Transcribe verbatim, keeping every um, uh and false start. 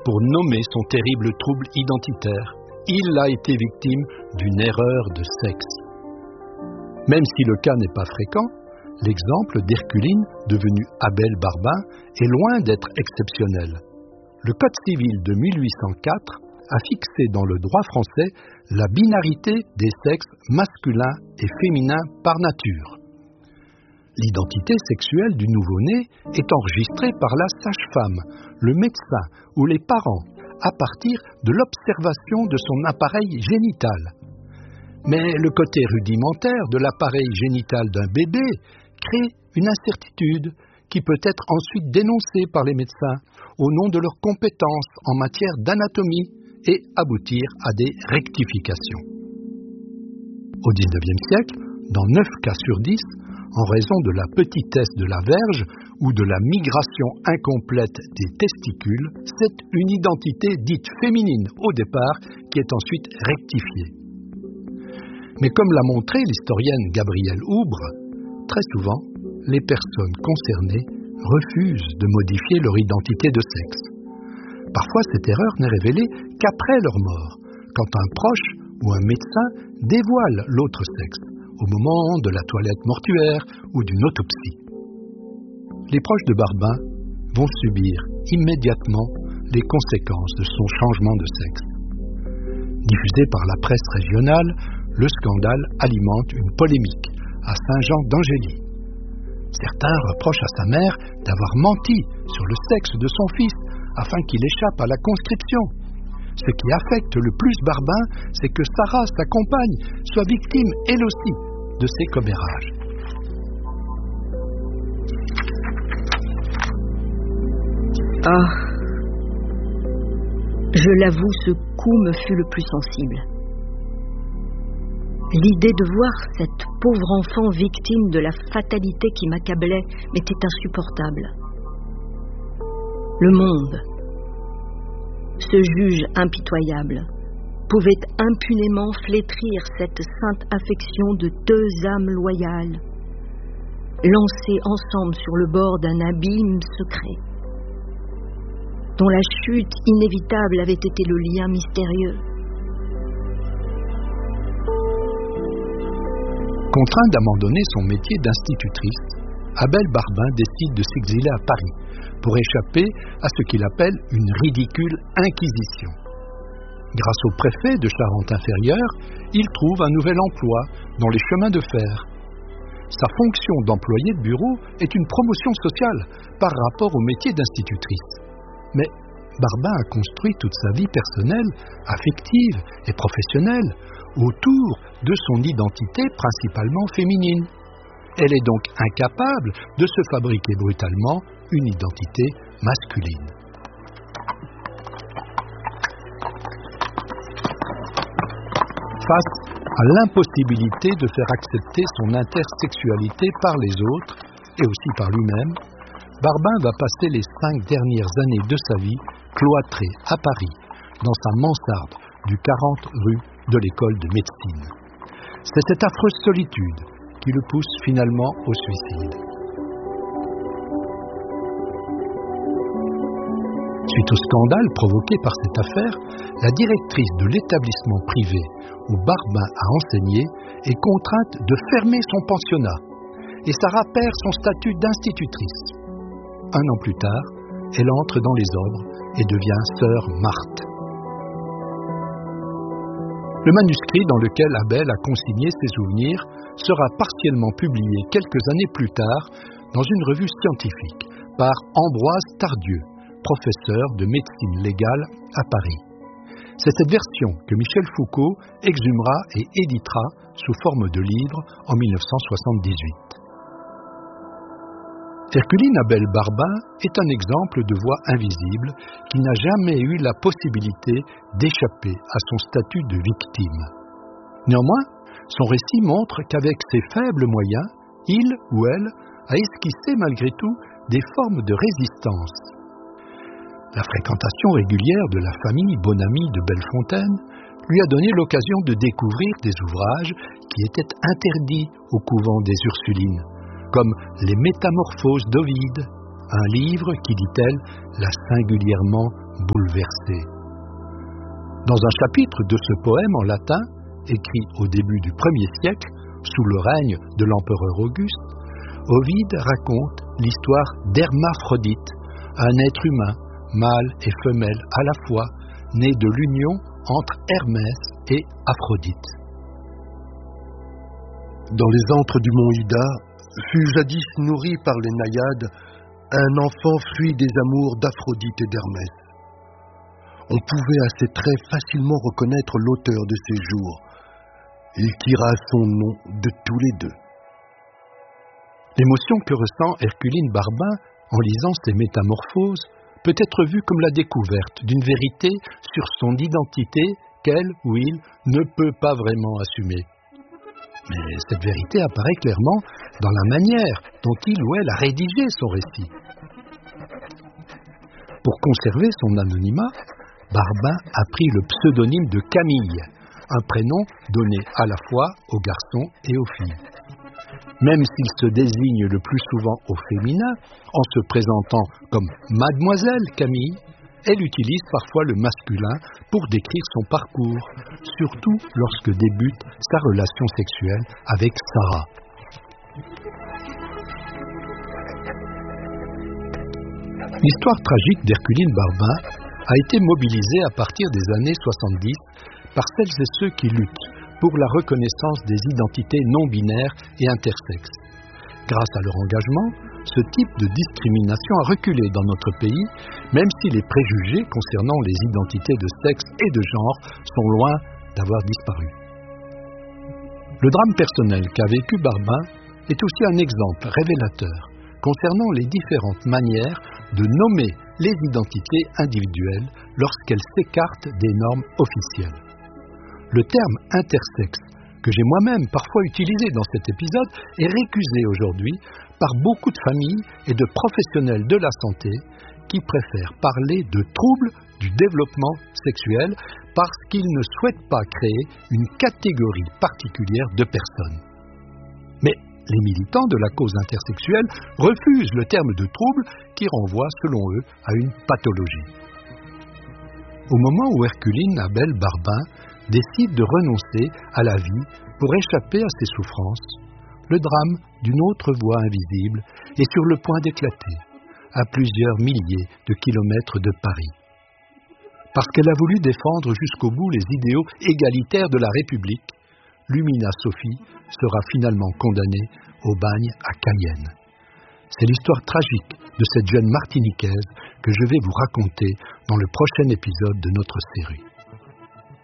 pour nommer son terrible trouble identitaire. Il a été victime d'une erreur de sexe. Même si le cas n'est pas fréquent, l'exemple d'Herculine, devenu Abel Barbin, est loin d'être exceptionnel. Le Code civil de mille huit cent quatre a fixé dans le droit français la binarité des sexes masculin et féminin par nature. L'identité sexuelle du nouveau-né est enregistrée par la sage-femme, le médecin ou les parents à partir de l'observation de son appareil génital. Mais le côté rudimentaire de l'appareil génital d'un bébé crée une incertitude qui peut être ensuite dénoncée par les médecins au nom de leurs compétences en matière d'anatomie et aboutir à des rectifications. Au dix-neuvième siècle, dans neuf cas sur dix, en raison de la petitesse de la verge ou de la migration incomplète des testicules, c'est une identité dite féminine au départ qui est ensuite rectifiée. Mais comme l'a montré l'historienne Gabrielle Houbre, très souvent, les personnes concernées refusent de modifier leur identité de sexe. Parfois, cette erreur n'est révélée qu'après leur mort, quand un proche ou un médecin dévoile l'autre sexe, au moment de la toilette mortuaire ou d'une autopsie. Les proches de Barbin vont subir immédiatement les conséquences de son changement de sexe. Diffusé par la presse régionale, le scandale alimente une polémique à Saint-Jean d'Angély. Certains reprochent à sa mère d'avoir menti sur le sexe de son fils afin qu'il échappe à la conscription. Ce qui affecte le plus Barbin, c'est que Sarah, sa compagne, soit victime, elle aussi, de ces commérages. Ah, je l'avoue, ce coup me fut le plus sensible. L'idée de voir cette pauvre enfant victime de la fatalité qui m'accablait m'était insupportable. Le monde, ce juge impitoyable, pouvait impunément flétrir cette sainte affection de deux âmes loyales, lancées ensemble sur le bord d'un abîme secret, dont la chute inévitable avait été le lien mystérieux. Contraint d'abandonner son métier d'institutrice, Abel Barbin décide de s'exiler à Paris pour échapper à ce qu'il appelle une ridicule inquisition. Grâce au préfet de Charente-Inférieure, il trouve un nouvel emploi dans les chemins de fer. Sa fonction d'employé de bureau est une promotion sociale par rapport au métier d'institutrice. Mais Barbin a construit toute sa vie personnelle, affective et professionnelle autour de son identité principalement féminine. Elle est donc incapable de se fabriquer brutalement une identité masculine. Face à l'impossibilité de faire accepter son intersexualité par les autres, et aussi par lui-même, Barbin va passer les cinq dernières années de sa vie cloîtré à Paris, dans sa mansarde du quarante rue de l'école de médecine. C'est cette affreuse solitude qui le pousse finalement au suicide. Suite au scandale provoqué par cette affaire, la directrice de l'établissement privé où Barbin a enseigné est contrainte de fermer son pensionnat et Sarah perd son statut d'institutrice. Un an plus tard, elle entre dans les ordres et devient sœur Marthe. Le manuscrit dans lequel Abel a consigné ses souvenirs sera partiellement publié quelques années plus tard dans une revue scientifique par Ambroise Tardieu, professeur de médecine légale à Paris. C'est cette version que Michel Foucault exhumera et éditera sous forme de livre en mille neuf cent soixante-dix-huit. Herculine Abel Barbin est un exemple de voix invisible qui n'a jamais eu la possibilité d'échapper à son statut de victime. Néanmoins, son récit montre qu'avec ses faibles moyens, il ou elle a esquissé malgré tout des formes de résistance. La fréquentation régulière de la famille Bonamy de Bellefontaine lui a donné l'occasion de découvrir des ouvrages qui étaient interdits au couvent des Ursulines, comme Les Métamorphoses d'Ovide, un livre qui, dit-elle, l'a singulièrement bouleversée. Dans un chapitre de ce poème en latin, écrit au début du premier siècle, sous le règne de l'empereur Auguste, Ovide raconte l'histoire d'Hermaphrodite, un être humain, mâle et femelle à la fois, né de l'union entre Hermès et Aphrodite. Dans les antres du mont Ida, fut jadis nourri par les naïades un enfant fruit des amours d'Aphrodite et d'Hermès. On pouvait à ses traits facilement reconnaître l'auteur de ces jours. Il tira son nom de tous les deux. L'émotion que ressent Herculine Barbin en lisant ces métamorphoses peut être vue comme la découverte d'une vérité sur son identité qu'elle ou il ne peut pas vraiment assumer. Mais cette vérité apparaît clairement dans la manière dont il ou elle a rédigé son récit. Pour conserver son anonymat, Barbin a pris le pseudonyme de Camille, un prénom donné à la fois aux garçons et aux filles. Même s'il se désigne le plus souvent au féminin, en se présentant comme Mademoiselle Camille, elle utilise parfois le masculin pour décrire son parcours, surtout lorsque débute sa relation sexuelle avec Sarah. L'histoire tragique d'Herculine Barbin a été mobilisée à partir des années soixante-dix par celles et ceux qui luttent pour la reconnaissance des identités non-binaires et intersexes. Grâce à leur engagement, ce type de discrimination a reculé dans notre pays, même si les préjugés concernant les identités de sexe et de genre sont loin d'avoir disparu. Le drame personnel qu'a vécu Barbin est aussi un exemple révélateur concernant les différentes manières de nommer les identités individuelles lorsqu'elles s'écartent des normes officielles. Le terme intersexe, que j'ai moi-même parfois utilisé dans cet épisode, est récusé aujourd'hui par beaucoup de familles et de professionnels de la santé qui préfèrent parler de troubles du développement sexuel parce qu'ils ne souhaitent pas créer une catégorie particulière de personnes. Mais les militants de la cause intersexuelle refusent le terme de trouble qui renvoie, selon eux, à une pathologie. Au moment où Herculine Abel Barbin décide de renoncer à la vie pour échapper à ses souffrances, le drame d'une autre voix invisible est sur le point d'éclater, à plusieurs milliers de kilomètres de Paris. Parce qu'elle a voulu défendre jusqu'au bout les idéaux égalitaires de la République, Lumina Sophie sera finalement condamnée au bagne à Cayenne. C'est l'histoire tragique de cette jeune Martiniquaise que je vais vous raconter dans le prochain épisode de notre série.